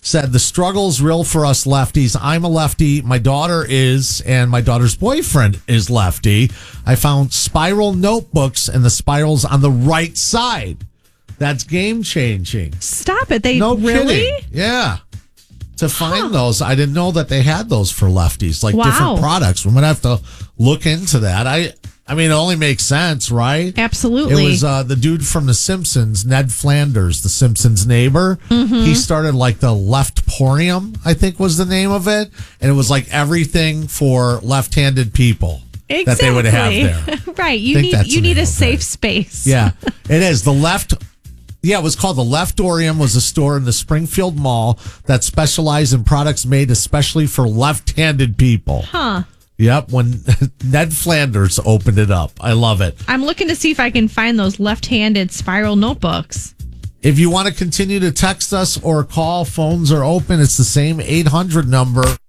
said, the struggle's real for us lefties. I'm a lefty. My daughter is, and my daughter's boyfriend is lefty. I found spiral notebooks and the spirals on the right side. That's game changing. Stop it. They No really? kidding. Yeah. To find those, I didn't know that they had those for lefties, like different products. We're going to have to look into that. I mean, it only makes sense, right? Absolutely. It was the dude from The Simpsons, Ned Flanders, The Simpsons neighbor. Mm-hmm. He started like the Leftporium, I think was the name of it. And it was like everything for left-handed people that they would have there. Right. You need a safe space. Yeah, it is. It was called the Leftorium, was a store in the Springfield Mall that specialized in products made especially for left-handed people. Huh. Yep, when Ned Flanders opened it up. I love it. I'm looking to see if I can find those left-handed spiral notebooks. If you want to continue to text us or call, phones are open. It's the same 800 number.